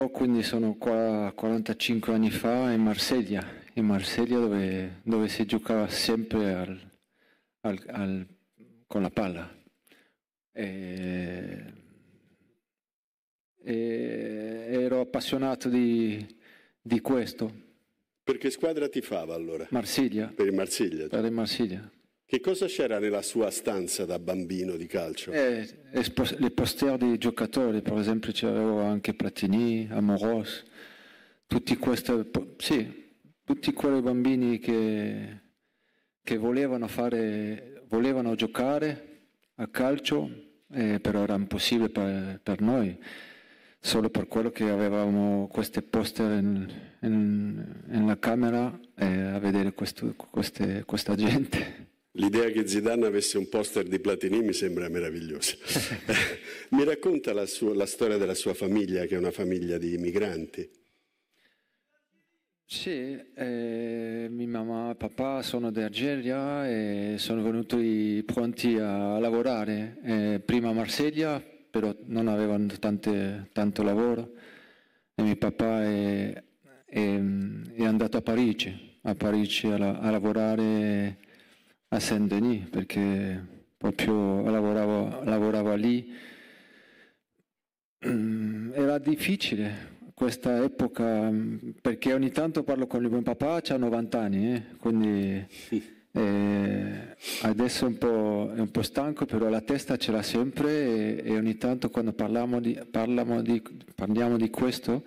Quindi sono qua 45 anni fa in Marsiglia dove si giocava sempre con la palla. E ero appassionato di questo. Per che squadra tifava allora? Marsiglia. Per il Marsiglia? Per il Marsiglia. Che cosa c'era nella sua stanza da bambino di calcio? Le poster dei giocatori, per esempio c'avevo anche Platini, Amoros, tutti quei bambini che volevano giocare a calcio, però era impossibile per noi, solo per quello che avevamo queste poster nella camera a vedere questa gente. L'idea che Zidane avesse un poster di Platini mi sembra meravigliosa. Mi racconta la storia della sua famiglia, che è una famiglia di migranti. Sì, mia mamma e papà sono di Algeria e sono venuti pronti a lavorare. Prima a Marsiglia, però non avevano tanto lavoro. E mio papà è andato a Parigi a lavorare a Saint-Denis, perché proprio lavorava lì. Era difficile questa epoca, perché ogni tanto parlo con il mio papà, c'ha 90 anni, quindi adesso è un po' stanco, però la testa ce l'ha sempre e ogni tanto quando parliamo di questo,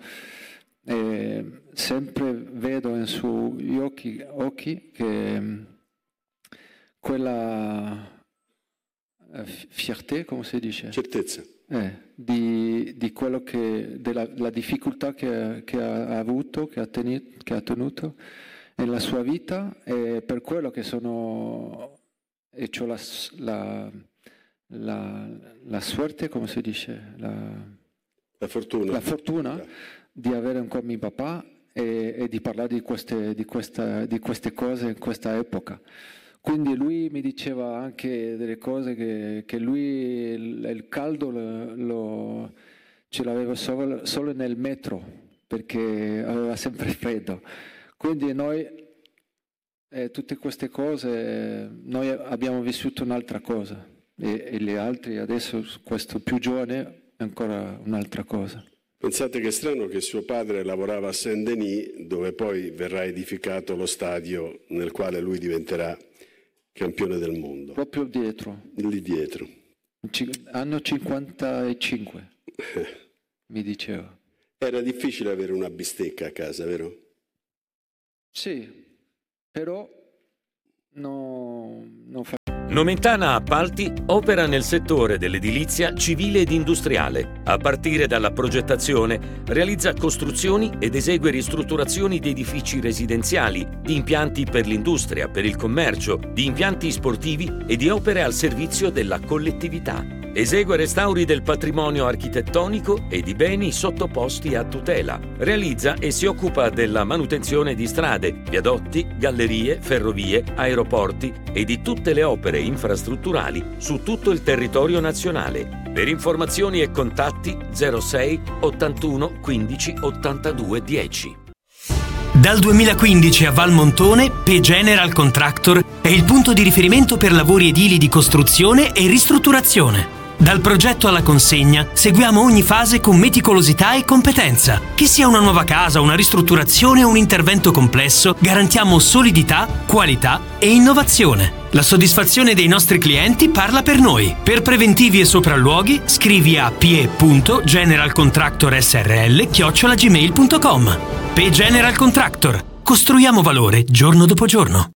sempre vedo in suoi occhi che quella fierté, come si dice? Certezza. Di quello della difficoltà che ha avuto, che ha tenuto nella sua vita, e per quello che sono e c'ho la suerte, come si dice? La fortuna. La fortuna di avere ancora mio papà e di parlare di queste cose in questa epoca. Quindi lui mi diceva anche delle cose che lui il caldo ce l'aveva solo nel metro, perché aveva sempre freddo. Quindi noi, tutte queste cose, noi abbiamo vissuto un'altra cosa e gli altri adesso, questo più giovane, è ancora un'altra cosa. Pensate che è strano che suo padre lavorava a Saint-Denis, dove poi verrà edificato lo stadio nel quale lui diventerà campione del mondo. Proprio dietro. Lì dietro. Anno 55, mi diceva. Era difficile avere una bistecca a casa, vero? Sì, però non fa. Nomentana Appalti opera nel settore dell'edilizia civile ed industriale. A partire dalla progettazione, realizza costruzioni ed esegue ristrutturazioni di edifici residenziali, di impianti per l'industria, per il commercio, di impianti sportivi e di opere al servizio della collettività. Esegue restauri del patrimonio architettonico e di beni sottoposti a tutela. Realizza e si occupa della manutenzione di strade, viadotti, gallerie, ferrovie, aeroporti e di tutte le opere infrastrutturali su tutto il territorio nazionale. Per informazioni e contatti 06 81 15 82 10. Dal 2015 a Valmontone, P General Contractor è il punto di riferimento per lavori edili di costruzione e ristrutturazione. Dal progetto alla consegna seguiamo ogni fase con meticolosità e competenza. Che sia una nuova casa, una ristrutturazione o un intervento complesso, garantiamo solidità, qualità e innovazione. La soddisfazione dei nostri clienti parla per noi. Per preventivi e sopralluoghi scrivi a pie.generalcontractorsrl@gmail.com. P General Contractor. Costruiamo valore giorno dopo giorno.